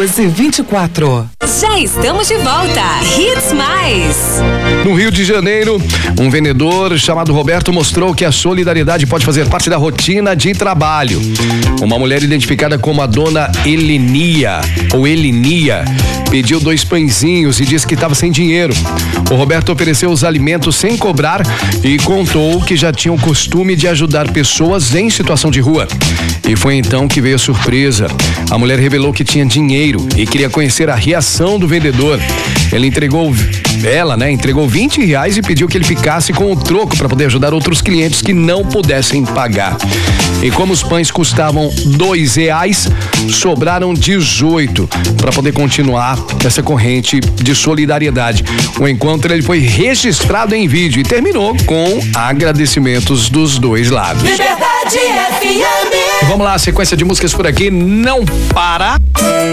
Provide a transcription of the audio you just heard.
1224. Já estamos de volta. Hits Mais. No Rio de Janeiro, um vendedor chamado Roberto mostrou que a solidariedade pode fazer parte da rotina de trabalho. Uma mulher identificada como a dona Elinia, pediu 2 pãezinhos e disse que estava sem dinheiro. O Roberto ofereceu os alimentos sem cobrar e contou que já tinha o costume de ajudar pessoas em situação de rua. E foi então que veio a surpresa. A mulher revelou que tinha dinheiro e queria conhecer a reação do vendedor. Ela entregou R$20 e pediu que ele ficasse com o troco para poder ajudar outros clientes que não pudessem pagar. E como os pães custavam R$2, sobraram 18 para poder continuar essa corrente de solidariedade. O encontro ele foi registrado em vídeo e terminou com agradecimentos dos dois lados. Liberdade FM. Vamos lá, sequência de músicas por aqui, não para.